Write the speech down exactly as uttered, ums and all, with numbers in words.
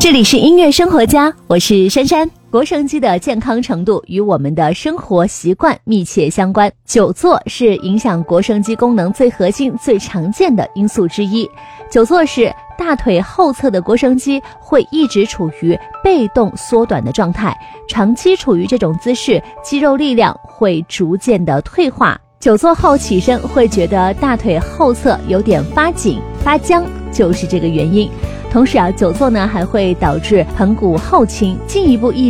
这里是音乐生活家，我是珊珊。腘绳肌的健康程度与我们的生活习惯密切相关，久坐是影响腘绳肌功能最核心、最常见的因素之一。久坐时，大腿后侧的腘绳肌会一直处于被动缩短的状态，长期处于这种姿势，肌肉力量会逐渐的退化。久坐后起身会觉得大腿后侧有点发紧、发僵，就是这个原因。同时啊，久坐呢还会导致盆骨后倾，进一步抑